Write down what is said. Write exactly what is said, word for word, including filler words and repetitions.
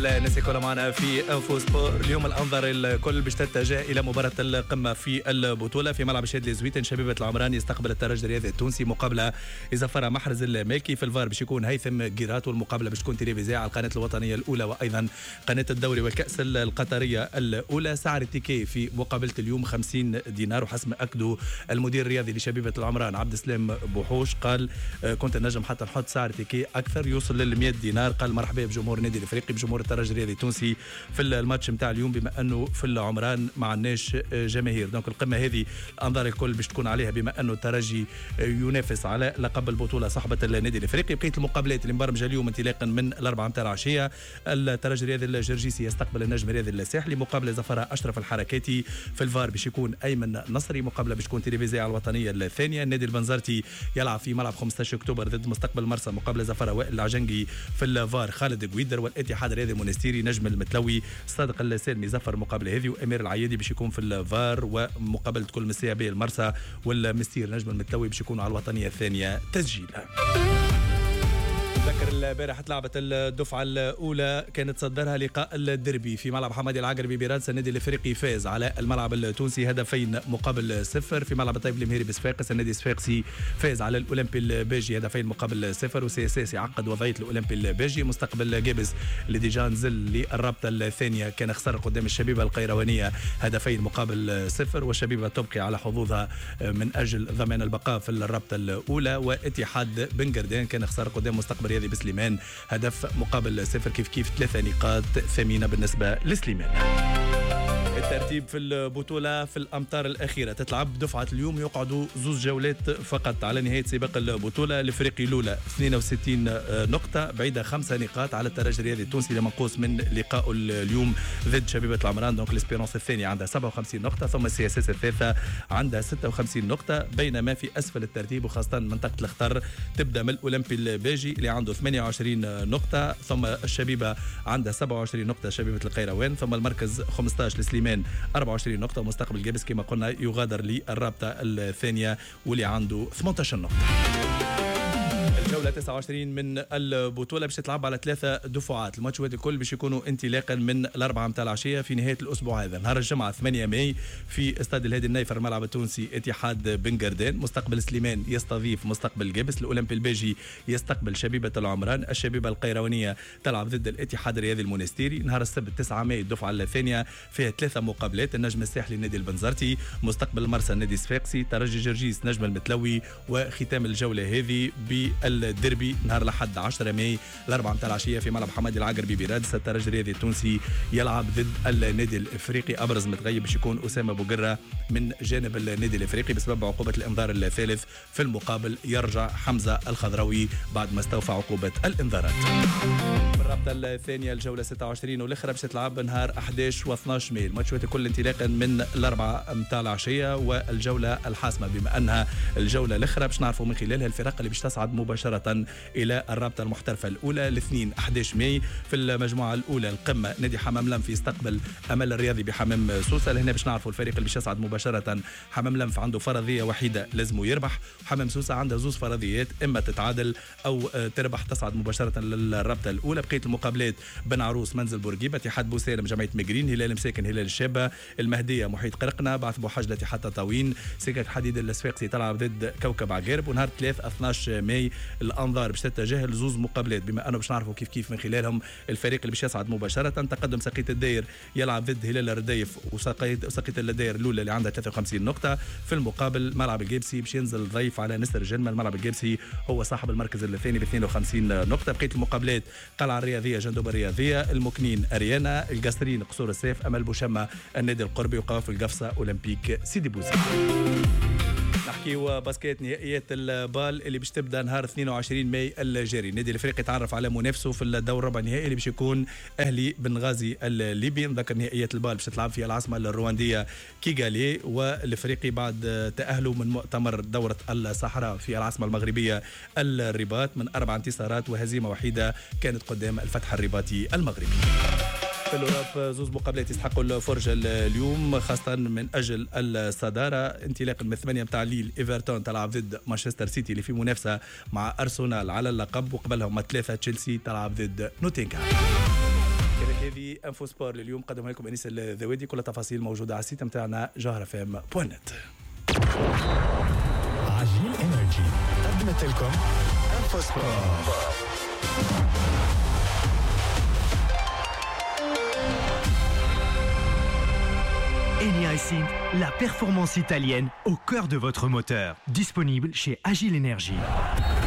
الناس كلها معنا في انفو سبور. اليوم الانظار الكل باش تتجه الى مباراه القمه في البطوله في ملعب شاد لزويتن. شبيبه العمران يستقبل الترجي الرياضي التونسي مقابله يزفرها محرز المالكي. في الفار باش يكون هيثم جيرات، والمقابله باش تكون تلفزيونيه على القناه الوطنيه الاولى وايضا قناه الدوري والكاس القطريه الاولى. سعر التيكي في مقابله اليوم خمسين دينار، وحسب اكدوا المدير الرياضي لشبيبه العمران عبد السلام بوحوش قال كنت نجم حتى نحط سعر تيكي اكثر يوصل لل مئة دينار. قال مرحبا بجمهور النادي الافريقي بجمهور الترجي الرياضي التونسي في الماتش نتاع اليوم، بما انه في العمران ما عندناش جماهير. دونك القمه هذه الانظار الكل باش تكون عليها، بما انه الترجي ينافس على لقب البطوله صاحبه النادي الافريقي. بقيه المقابلات اللي مبرمجه اليوم انطلاقا من الاربعه نتاع العشيه، الترجي الرياضي الجرجيسي يستقبل النجم الرياضي الساحلي، مقابله زفره اشرف الحركاتي. في الفار باش يكون ايمن نصري، مقابله باش تكون تلفزيونيه على الوطنيه الثانيه. النادي البنزرتي يلعب في ملعب خمسة عشر اكتوبر ضد مستقبل مرسى، مقابله زفره وائل العجنقي. في الفار خالد قويدر، والاتحاد الرياضي المونستيري نجم المتلوي صادق السالمي زفر المقابله هذه، وامير العيادي باش يكون في الفار. ومقابله كل مسيا بين المرسى والمستير نجم المتلوي باش يكونوا على الوطنيه الثانيه تسجيلها. ذكر البارحة لعبة الدفعة الأولى كانت تصدرها لقاء الدربي في ملعب حمادي العقربي برادس. النادي الافريقي فاز على الملعب التونسي هدفين مقابل صفر. في ملعب طيب المهيري بصفاقس النادي الصفاقسي فاز على الأولمبي الباجي هدفين مقابل صفر. وسي اس اس يعقد وضعية الأولمبي الباجي. مستقبل جابس اللي ديجا نزل للرابطة الثانية كان خسر قدام الشبيبة القيروانية هدفين مقابل صفر، والشبيبة تبقي على حظوظها من أجل ضمان البقاء في الرابطة الأولى. واتحاد بن قردان كان خسر قدام مستقبل رياضي بسليمان هدف مقابل صفر. كيف كيف ثلاثة نقاط ثمينة بالنسبة لسليمان. الترتيب في البطولة في الأمتار الأخيرة تتلعب دفعة اليوم، يقعدوا زوز جولات فقط على نهاية سباق البطولة. الافريقي الأولى اثنين وستين نقطة، بعيدة خمسة نقاط على الترجي الرياضي التونسي اللي منقوص من لقاء اليوم ضد شبيبة العمران. دونك الاسبيرونس الثانية عندها سبعة وخمسين نقطة، ثم السي اس اس الثالثة عندها ستة وخمسين نقطة. بينما في أسفل الترتيب وخاصة منطقة الخطر تبدأ من الأولمبي الباجي اللي عنده ثمانية وعشرين نقطة، ثم الشبيبة عندها سبعة وعشرين نقطة شبيبة القيروان، ثم المركز خمسة عشر لسليمان أربعة وعشرين نقطة. ومستقبل جابس كما قلنا يغادر للرابطة الثانية واللي عنده ثمانية عشر نقطة. الجولة تسعة وعشرين من البطولة باش تلعب على ثلاثة دفعات. الماتشات الكل باش يكونوا انطلاقا من الأربعة متاع العشية في نهاية الأسبوع هذا. نهار الجمعة ثمانية ماي في استاد الهادي النايفر الملعب التونسي اتحاد بن قردان. مستقبل سليمان يستضيف مستقبل جابس. الأولمبي الباجي يستقبل شبيبة العمران. الشبيبة القيروانية تلعب ضد الاتحاد الرياضي المونستيري. نهار السبت تسعة ماي الدفعة الثانية فيها ثلاثة مقابلات. النجم الساحلي النادي البنزرتي، مستقبل مرسى النادي الصفاقسي، ترجي جرجيس نجم المتلوي. وختام الجولة هذه بالدربي نهار الأحد عشرة ماي الأربعة متاع العشية في ملعب حمادي العقربي برادس. الترجي الرياضي التونسي يلعب ضد النادي الافريقي. ابرز متغيب باش يكون اسامه بوقره من جانب النادي الافريقي بسبب عقوبه الانذار الثالث. في المقابل يرجع حمزه الخضراوي بعد ما استوفى عقوبه الانذارات. الرابطه الثانيه الجوله ستة وعشرين والاخرى باش تلعب نهار أحد عشر و اثني عشر ماي. الماتشات الكل انطلاقا من الاربعه متاع العشيه، والجوله الحاسمه بما انها الجوله الاخرى باش نعرفوا من خلالها الفرق اللي باش تصعد مباشره الى الرابطه المحترفه الاولى. الاثنين أحد عشر ماي في المجموعه الاولى القمه نادي حمام لنف يستقبل امل الرياضي بحمام سوسه. لهنا باش نعرفوا الفريق اللي باش يصعد مباشره. حمام لنف عنده فرضيه وحيده لازم يربح، وحمام سوسه عنده زوز فرضيات اما تتعادل او تربح تصعد مباشره للرابطه الاولى. بقيه المقابلات بن عروس منزل بورقيبه، اتحاد بوسالم جمعيه مجرين، هلال مساكن هلال الشابه، المهديه محيط قرقنه، بعث بوحجله اتحاد تطاوين، سكك حديد الصفاقسي تلعب ضد كوكب عقارب. ونهار ثلاثة اثني عشر ماي الانظار باش تتجه لزوز مقابلات بما انه باش نعرفوا كيف كيف من خلالهم الفريق اللي باش يصعد مباشره. تقدم سقيت الداير يلعب ضد هلال الردايف، وسقيت سقيت الداير الاولى اللي عندها ثلاثة وخمسين نقطه. في المقابل ملعب الجيبسي باش ينزل ضيف على نسر جنمه. الملعب الجيبسي هو صاحب المركز الثاني ب اثنين وخمسين نقطه. بقيه المقابلات قلعه الرياضيه جندوب الرياضيه، المكنين اريانا، القصرين قصور السيف، امل بوشمه النادي القربي، وقواف القفصه اولمبيك سيدي بوزيد. نحكيو باسكيت نهائيات البال اللي باش تبدا نهار اثنين وعشرين ماي الجاري. النادي الافريقي تعرف على منافسه في الدور ربع النهائي اللي باش يكون اهلي بنغازي الليبي. نذكر نهائيات البال باش تلعب في العاصمه الروانديه كيغالي، والافريقي بعد تاهلوا من مؤتمر دوره الصحراء في العاصمه المغربيه الرباط من اربع انتصارات وهزيمه وحيده كانت قدام الفتح الرباطي المغربي. في الأوروب زوز مقابلات يستحقوا الفرجة اليوم خاصة من أجل الصدارة. انطلاقا من الثمانية متاع ليل إيفرتون تلعب ضد مانشستر سيتي اللي في منافسة مع أرسنال على اللقب، وقبلهم ثلاثة تشيلسي تلعب ضد نوتنغهام. في انفو سبور لليوم قدمها لكم انيس الذوادي. كل التفاصيل موجوده على السيت نتاعنا جوهر اف ام دوت نت. عجين انرجي قدمت لكم انفو سبور. Eni iSync, la performance italienne au cœur de votre moteur. Disponible chez Agile Energy.